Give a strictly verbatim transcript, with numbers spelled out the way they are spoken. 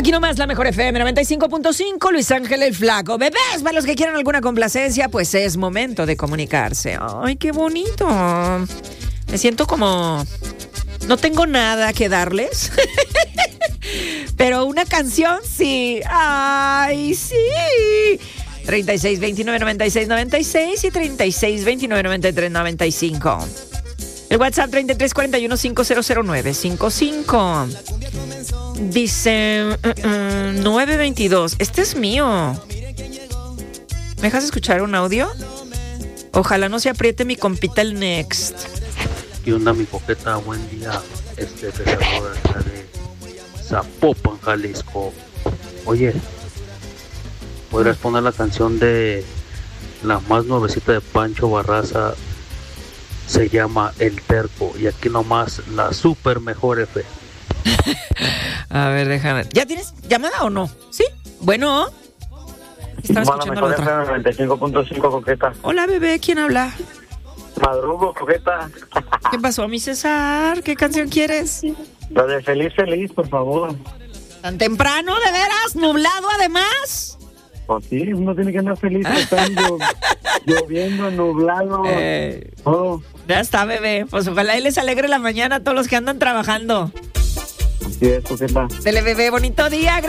Aquí nomás la mejor F M noventa y cinco punto cinco, Luis Ángel el Flaco. Bebés, para los que quieran alguna complacencia, pues es momento de comunicarse. Ay, qué bonito. Me siento como... no tengo nada que darles. Pero una canción sí. Ay, sí. treinta y seis, veintinueve, noventa y seis, noventa y seis y treinta y seis, veintinueve, noventa y tres, noventa y cinco. El WhatsApp treinta y tres, cuarenta y uno, cincuenta, cero nueve cincuenta y cinco. Dice uh, uh, nueve veintidós. Este es mío. ¿Me dejas escuchar un audio? Ojalá no se apriete mi compita el Next. ¿Qué onda, mi coqueta? Buen día. Este te saluda acá de Zapopan, Jalisco. Oye, ¿podrías poner la canción de la más nuevecita de Pancho Barraza? Se llama El Terco. Y aquí nomás la super mejor F. A ver, déjame. ¿Ya tienes llamada o no? ¿Sí? Bueno. Estaba escuchando la otra. noventa y cinco punto cinco, coqueta. Hola, bebé. ¿Quién habla? Madrugo, coqueta. ¿Qué pasó, mi César? ¿Qué canción quieres? La de Feliz Feliz, por favor. ¿Tan temprano, de veras? ¿Nublado, además? Pues sí, uno tiene que andar feliz. Estando lloviendo, nublado. Eh, oh. Ya está, bebé. Pues ojalá y les alegre la mañana a todos los que andan trabajando. Así es, coqueta. Dele, bebé. Bonito día. Gracias.